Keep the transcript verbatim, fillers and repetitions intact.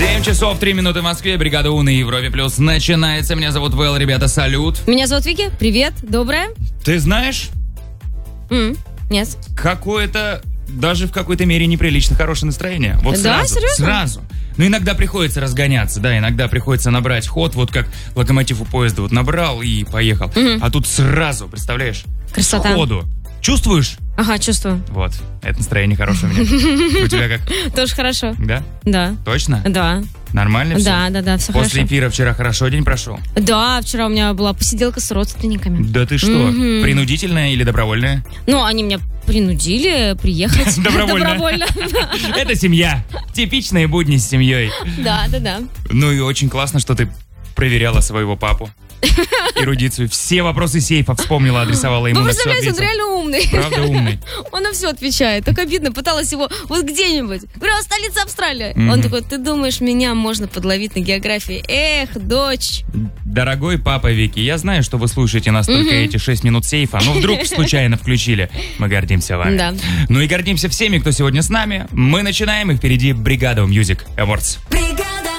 семь часов три минуты в Москве. Бригада У на Европе Плюс начинается. Меня зовут Вэл, ребята, салют. Меня зовут Вики. Привет, доброе. Ты знаешь? Mm, нет. Какое-то, даже в какой-то мере неприлично хорошее настроение. Вот да, сразу, серьезно? Сразу. Но иногда приходится разгоняться, да, иногда приходится набрать ход, вот как локомотив у поезда, вот набрал и поехал. Mm-hmm. А тут сразу, представляешь? Красота. Сходу. Чувствуешь? Ага, чувствую. Вот, это настроение хорошее у меня. У тебя как? Тоже хорошо. Да? Да. Точно? Да. Нормально все? Да, да, да, все хорошо. После эфира вчера хорошо день прошел? Да, вчера у меня была посиделка с родственниками. Да ты что, Мгм. принудительная или добровольная? Ну, они меня принудили приехать. Добровольно. Добровольно. Это семья. Типичные будни с семьей. Да, да, да. Ну и очень классно, что ты проверяла своего папу. Эрудицию. Все вопросы сейфа вспомнила, адресовала ему, Вы на все представляете, он ответил. реально умный. Правда умный. Он на все отвечает. Так обидно, пыталась его вот где-нибудь. Говорю, а столица Австралии. Мгм. Он такой, ты думаешь, меня можно подловить на географии? Эх, дочь. Дорогой папа Вики, я знаю, что вы слушаете нас только эти шесть минут сейфа, но вдруг случайно включили. Мы гордимся вами. Да. Ну и гордимся всеми, кто сегодня с нами. Мы начинаем, и впереди Бригада Music Awards.